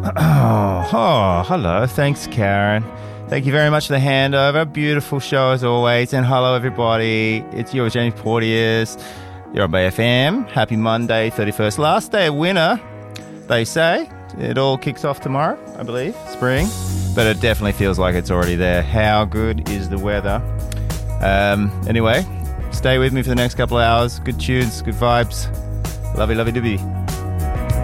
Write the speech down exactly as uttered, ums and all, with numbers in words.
Oh, oh, hello. Thanks, Karen. Thank you very much for the handover. Beautiful show as always. And hello, everybody. It's yours, James Porteous. You're on Bay F M. Happy Monday, thirty-first. Last day of winter, they say. It all kicks off tomorrow, I believe. Spring. But it definitely feels like it's already there. How good is the weather? Um, anyway, stay with me for the next couple of hours. Good tunes, good vibes. Lovey, lovey, dibby.